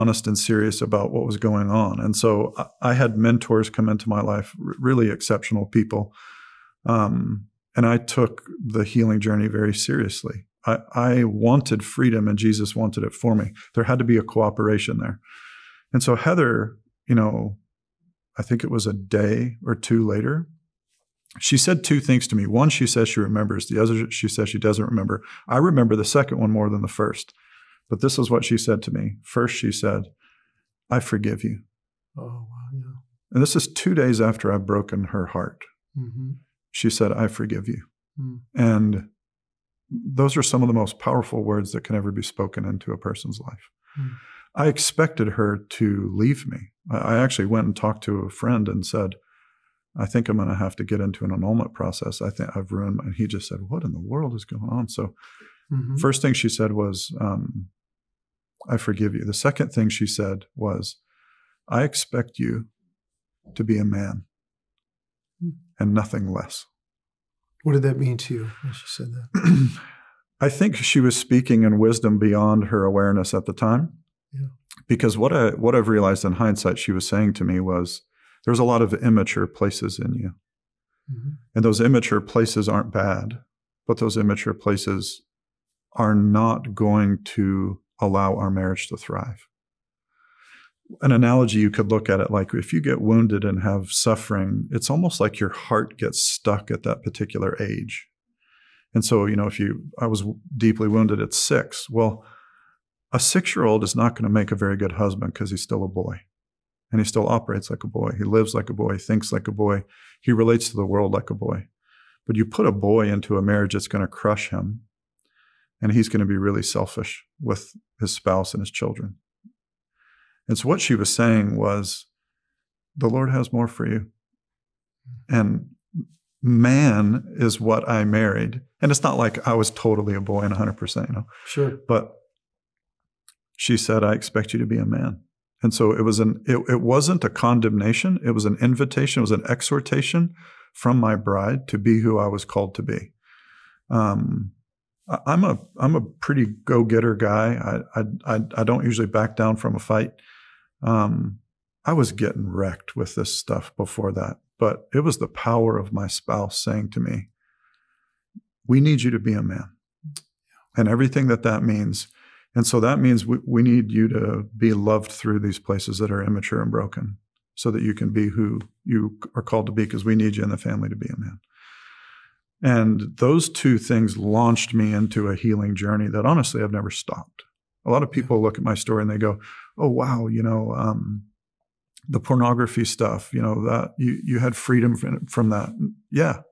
honest and serious about what was going on. And so I had mentors come into my life, really exceptional people. And I took the healing journey very seriously. I wanted freedom, and Jesus wanted it for me. There had to be a cooperation there. And so Heather, I think it was a day or two later, she said two things to me. One, she says she remembers. The other, she says she doesn't remember. I remember the second one more than the first. But this is what she said to me. First, she said, "I forgive you." Oh, wow, yeah. And this is 2 days after I've broken her heart. Mm-hmm. She said, "I forgive you." Mm. And those are some of the most powerful words that can ever be spoken into a person's life. Mm. I expected her to leave me. I actually went and talked to a friend and said, "I think I'm going to have to get into an annulment process. I think I've ruined." And he just said, "What in the world is going on?" So first thing she said was, "I forgive you." The second thing she said was, "I expect you to be a man and nothing less." What did that mean to you when she said that? I think she was speaking in wisdom beyond her awareness at the time. Yeah. Because what I've realized in hindsight, she was saying to me was, there's a lot of immature places in you. Mm-hmm. And those immature places aren't bad, but those immature places are not going to allow our marriage to thrive. An analogy you could look at it like, if you get wounded and have suffering, it's almost like your heart gets stuck at that particular age. And so, I was deeply wounded at 6. Well, a 6-year-old is not going to make a very good husband because he's still a boy. And he still operates like a boy. He lives like a boy, thinks like a boy. He relates to the world like a boy. But you put a boy into a marriage that's going to crush him, and he's going to be really selfish with his spouse and his children. And so what she was saying was, the Lord has more for you. And man is what I married. And it's not like I was totally a boy and 100%, Sure. But she said, "I expect you to be a man." And so it wasn't a condemnation. It was an invitation. It was an exhortation from my bride to be who I was called to be. I'm a pretty go-getter guy. I don't usually back down from a fight. I was getting wrecked with this stuff before that, but it was the power of my spouse saying to me, "We need you to be a man," and everything that means. And so that means we need you to be loved through these places that are immature and broken so that you can be who you are called to be, because we need you in the family to be a man. And those two things launched me into a healing journey that honestly I've never stopped. A lot of people look at my story and they go, "Oh, wow, the pornography stuff, that you had freedom from that." Yeah.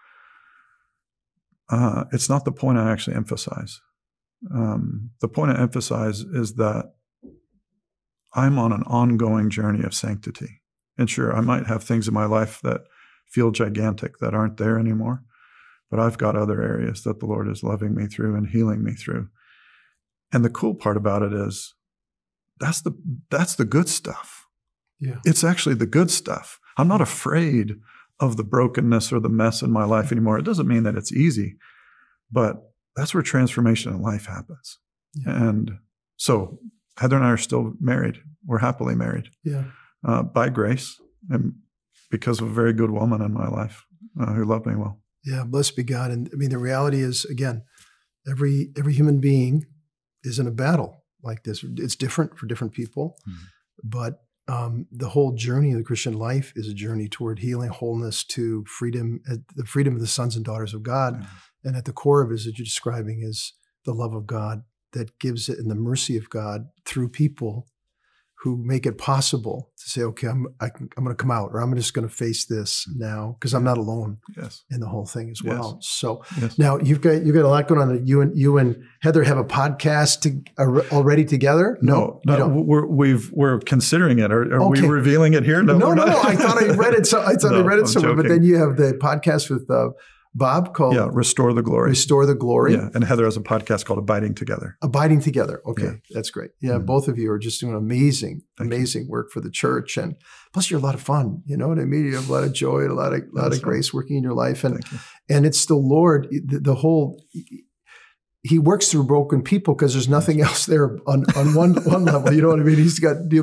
It's not the point I actually emphasize. The point I emphasize is that I'm on an ongoing journey of sanctity. And sure, I might have things in my life that feel gigantic that aren't there anymore, but I've got other areas that the Lord is loving me through and healing me through. And the cool part about it is that's the good stuff. Yeah. It's actually the good stuff. I'm not afraid of the brokenness or the mess in my life anymore. It doesn't mean that it's easy, but that's where transformation in life happens. Yeah. And so Heather and I are still married. We're happily married. Yeah. By grace and because of a very good woman in my life who loved me well. Yeah, blessed be God. And I mean, the reality is, again, every human being is in a battle like this. It's different for different people, but the whole journey of the Christian life is a journey toward healing, wholeness, to freedom, the freedom of the sons and daughters of God. Mm-hmm. And at the core of it, as you're describing, is the love of God that gives it, and the mercy of God through people who make it possible to say, okay, I'm going to come out, or I'm just going to face this now because I'm not alone in the whole thing as well. So now you've got a lot going on. You and Heather have a podcast already together? No, we're considering it. Are we revealing it here? No. I thought I read it. I read it somewhere. Joking. But then you have the podcast with Bob called Restore the Glory. Restore the Glory. Yeah, and Heather has a podcast called Abiding Together. Abiding Together. Okay, that's great. Yeah, both of you are just doing amazing work for the church, and plus you're a lot of fun. You know what I mean? You have a lot of joy, and a lot of grace working in your life, and it's the Lord. The whole he works through broken people because there's nothing else there on one level. You know what I mean? He's got